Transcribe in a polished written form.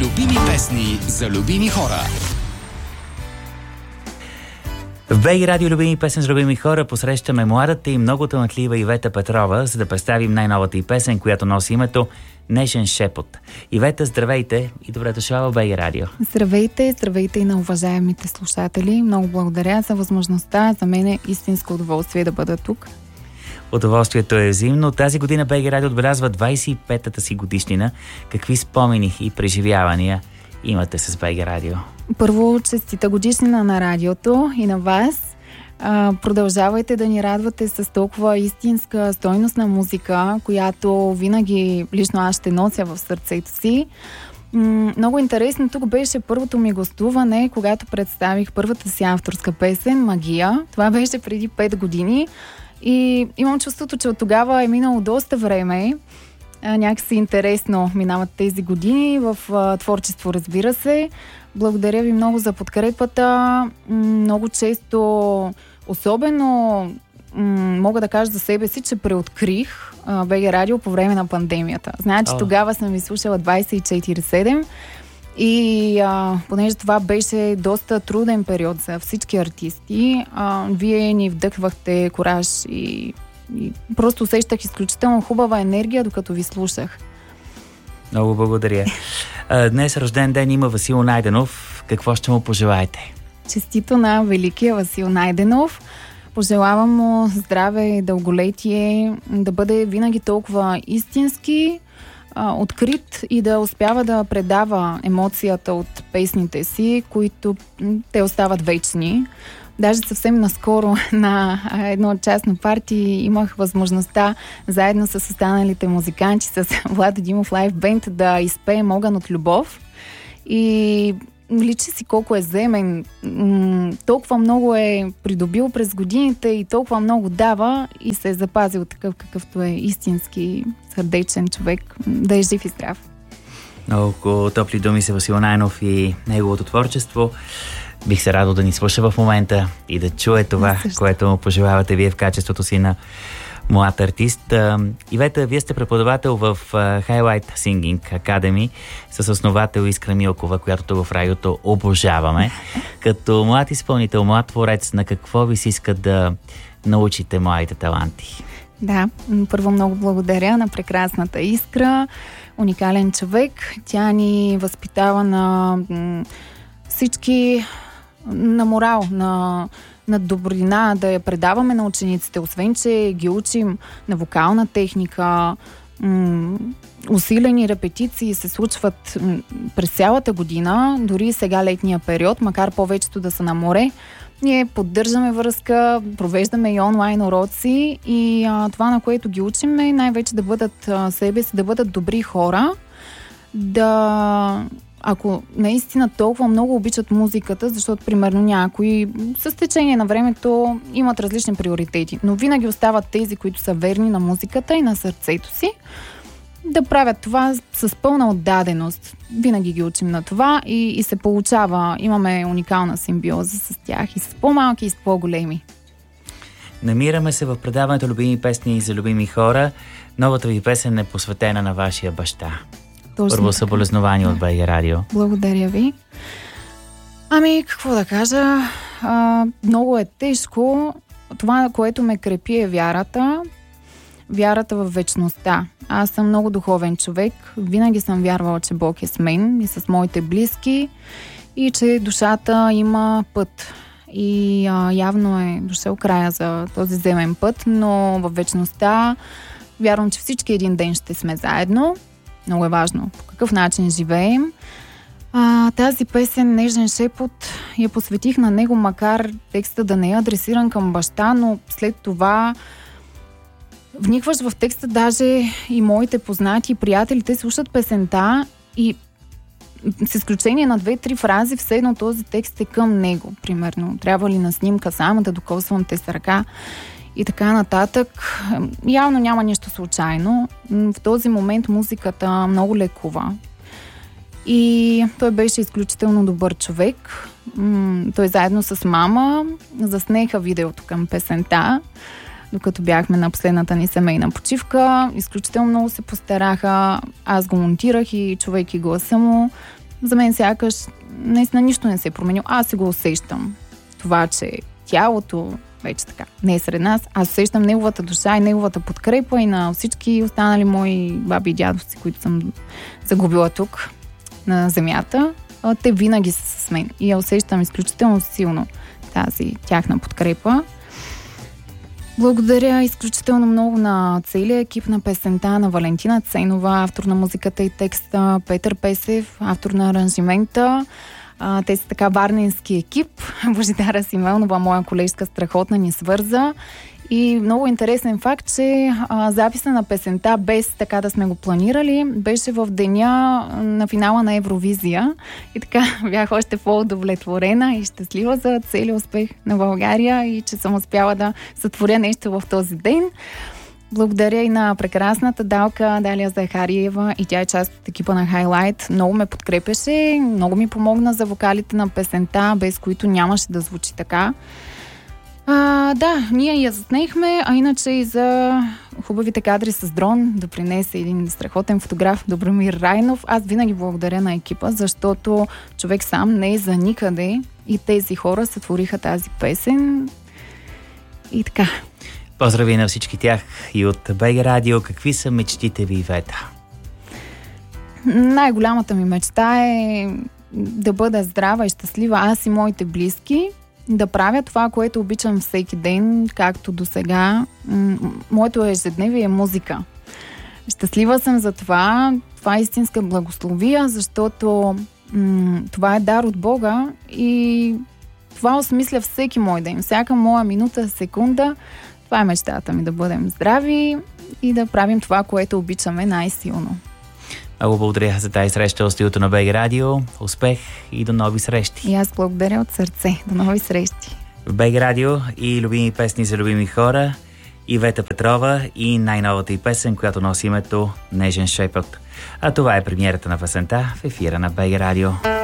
Любими песни за любими хора. В БГ Радио любими песен за любими хора посрещаме младата и много талантлива Ивета Петрова, за да представим най-новата й песен, която носи името Нежен шепот. Ивета, здравейте и добре дошла в БГ Радио. Здравейте, здравейте и на уважаемите слушатели. Много благодаря за възможността. За мен е истинско удоволствие да бъда тук. Удоволствието е взаимно. Тази година БГ Радио отбелязва 25-та си годишнина. Какви спомени и преживявания имате с БГ Радио? Първо, честита годишнина на радиото и на вас. Продължавайте да ни радвате с толкова истинска стойностна музика, която винаги лично аз ще нося в сърцето си. Много интересно, тук беше първото ми гостуване, когато представих първата си авторска песен «Магия». Това беше преди 5 години и имам чувството, че от тогава е минало доста време. Някакси интересно минават тези години в творчество, разбира се. Благодаря ви много за подкрепата. Много често, особено мога да кажа за себе си, че преоткрих БГ Радио по време на пандемията. Знаете, че тогава съм ви слушала 24/7 и понеже това беше доста труден период за всички артисти, вие ни вдъхвахте кураж и просто усещах изключително хубава енергия, докато ви слушах. Много благодаря. Днес рожден ден има Васил Найденов. Какво ще му пожелаете? Честито на великия Васил Найденов. Пожелавам му здраве и дълголетие, да бъде винаги толкова истински, открит и да успява да предава емоцията от песните си, които те остават вечни. Даже съвсем наскоро на едно частно парти имах възможността заедно с останалите музиканти, с Владо Димов Лайв Бенд, да изпеем Огън от любов. И личи си колко е земен, толкова много е придобил през годините и толкова много дава и се е запазил такъв, какъвто е истински сърдечен човек. Да е жив и здрав. Много топли думи са Васил Найденов и неговото творчество. Бих се радвал да ни слуша в момента и да чуе това, което му пожелавате вие в качеството си на млад артист. Ивета, вие сте преподавател в Highlight Singing Academy с основател Искра Милкова, която тук в радиото обожаваме. Като млад изпълнител, млад творец, на какво ви се иска да научите младите таланти? Да, първо много благодаря на прекрасната Искра. Уникален човек. Тя ни възпитава на всички, на морал, на добрина, да я предаваме на учениците, освен че ги учим на вокална техника, усилени репетиции се случват през цялата година, дори сега летния период, макар повечето да са на море. Ние поддържаме връзка, провеждаме и онлайн уроци и това, на което ги учим, е най-вече да бъдат себе си, да бъдат добри хора, ако наистина толкова много обичат музиката, защото примерно някои с течение на времето имат различни приоритети, но винаги остават тези, които са верни на музиката и на сърцето си, да правят това с пълна отдаденост. Винаги ги учим на това и се получава, имаме уникална симбиоза с тях и с по-малки и с по-големи. Намираме се в предаването Любими песни за любими хора. Новата ви песен е посветена на вашия баща. Първо съболезнование от БГ Радио. Благодаря ви. Какво да кажа? Много е тежко. Това, което ме крепи, е вярата. Вярата в вечността. Аз съм много духовен човек. Винаги съм вярвала, че Бог е с мен и с моите близки и че душата има път. И явно е дошъл края за този земен път, но в вечността вярвам, че всички един ден ще сме заедно. Много е важно по какъв начин живеем. Тази песен «Нежен шепот» я посветих на него, макар текста да не е адресиран към баща, но след това вникваш в текста, даже и моите познати приятели, те слушат песента и с изключение на 2-3 фрази, все едно този текст е към него. Примерно, трябва ли на снимка само да докосвам те с ръка и така нататък. Явно няма нищо случайно. В този момент музиката много лекува. И той беше изключително добър човек. Той заедно с мама заснеха видеото към песента, докато бяхме на последната ни семейна почивка. Изключително много се постараха. Аз го монтирах и чувайки гласа му, за мен сякаш наистина нищо не се е променило. Аз си го усещам. Това, че тялото вече така не е сред нас. Аз усещам неговата душа и неговата подкрепа и на всички останали мои баби и дядовци, които съм загубила тук на земята. Те винаги са с мен и я усещам изключително силно тази тяхна подкрепа. Благодаря изключително много на целия екип на песента, на Валентина Ценова, автор на музиката и текста, Петър Песев, автор на аранжимента. Те са така варненски екип. Божидара Симеонова, моя колежка страхотна, ни свърза. И много интересен факт, че записа на песента, без така да сме го планирали, беше в деня на финала на Евровизия. И така бях още по-удовлетворена и щастлива за целия успех на България и че съм успяла да сътворя нещо в този ден. Благодаря и на прекрасната Далка Далия Захариева, и тя е част от екипа на Highlight. Много ме подкрепеше, много ми помогна за вокалите на песента, без които нямаше да звучи така. Да, ние я заснехме, а иначе и за хубавите кадри с дрон допринесе един страхотен фотограф Добромир Райнов. Аз винаги благодаря на екипа, защото човек сам не е за никъде и тези хора сътвориха тази песен. И така. Поздрави на всички тях и от БГ Радио. Какви са мечтите ви, Ивета? Най-голямата ми мечта е да бъда здрава и щастлива, аз и моите близки, да правя това, което обичам всеки ден, както до сега. Моето ежедневие е музика. Щастлива съм за това. Това е истинска благословия, защото това е дар от Бога и това осмисля всеки мой ден. Всяка моя минута, секунда. Това е мечтата ми, да бъдем здрави и да правим това, което обичаме най-силно. Много благодаря за тази среща от студиото на БГ Радио. Успех и до нови срещи. И аз благодаря от сърце. До нови срещи. В БГ Радио и любими песни за любими хора. Ивета Петрова и най-новата й песен, която носи името Нежен шепот. А това е премиерата на песента в ефира на БГ Радио.